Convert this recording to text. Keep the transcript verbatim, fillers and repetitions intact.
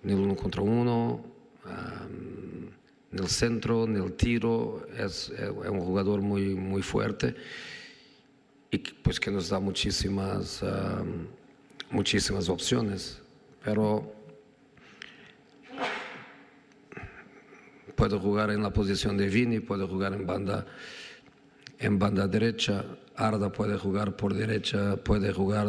en el uno contra uno, um, en el centro, en el tiro. Es, es un jugador muy, muy fuerte y pues que nos da muchísimas, um, muchísimas opciones. Pero puede jugar en la posición de Vini, puede jugar en banda, en banda derecha. Arda puede jugar por derecha, puede jugar